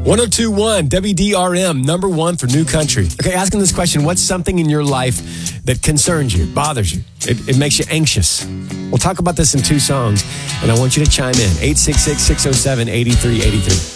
1021 WDRM, number one for new country. Okay, asking this question, what's something in your life that concerns you, bothers you? It makes you anxious. We'll talk about this in two songs, and I want you to chime in. 866-607-8383.